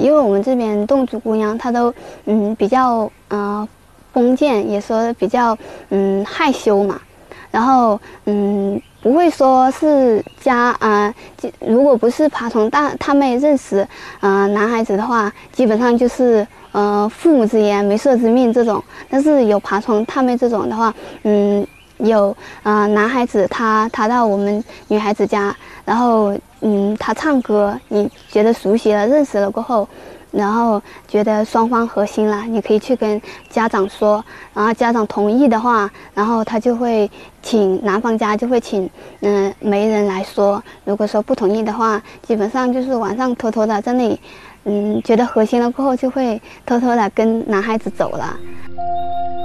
因为我们这边侗族姑娘她都比较封建，也说比较害羞嘛，然后不会说是如果不是爬虫他妹认识男孩子的话，基本上就是父母之言媒妁之命这种。但是有爬虫他妹这种的话，有男孩子他到我们女孩子家，然后他唱歌，你觉得熟悉了认识了过后，然后觉得双方合心了，你可以去跟家长说，然后家长同意的话，然后他就会男方家就会请媒人来说。如果说不同意的话，基本上就是晚上偷偷的在那里，觉得合心了过后，就会偷偷的跟男孩子走了。